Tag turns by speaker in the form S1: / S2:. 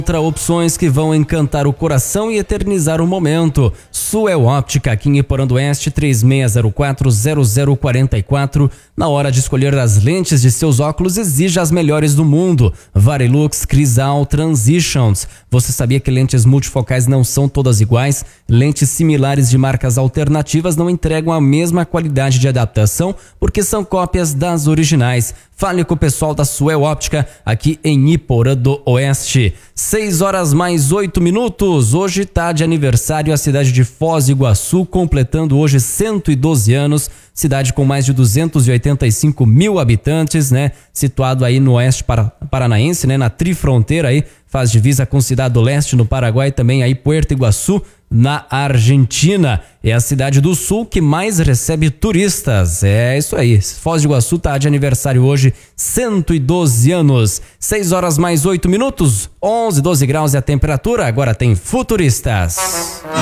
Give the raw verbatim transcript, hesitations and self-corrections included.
S1: Opções que vão encantar o coração e eternizar o momento. Suel Óptica, aqui em Iporã do Oeste, três seis zero quatro, zero zero quatro quatro. Na hora de escolher as lentes de seus óculos, exija as melhores do mundo. Varilux, Crisal, Transitions. Você sabia que lentes multifocais não são todas iguais? Lentes similares de marcas alternativas não entregam a mesma qualidade de adaptação porque são cópias das originais. Fale com o pessoal da Suel Óptica, aqui em Iporã do Oeste. seis horas mais oito minutos. Hoje está de aniversário a cidade de Foz do Iguaçu, completando hoje cento e doze anos. Cidade com mais de duzentos e oitenta e cinco mil habitantes, né? Situado aí no oeste paranaense, né? Na trifronteira aí, faz divisa com Cidade do Leste no Paraguai e também aí Puerto Iguaçu na Argentina. É a cidade do sul que mais recebe turistas. É isso aí. Foz do Iguaçu tá de aniversário hoje, cento e doze anos. seis horas mais oito minutos, onze, doze graus é a temperatura. Agora tem Futuristas.